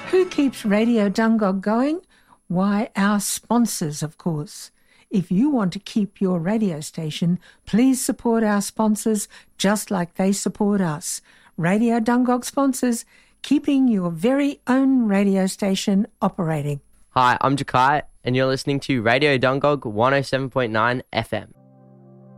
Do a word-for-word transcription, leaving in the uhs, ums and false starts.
Who keeps Radio Dungog going? Why, our sponsors, of course. If you want to keep your radio station, please support our sponsors just like they support us. Radio Dungog sponsors, keeping your very own radio station operating. Hi, I'm Jakai, and you're listening to Radio Dungog one oh seven point nine F M.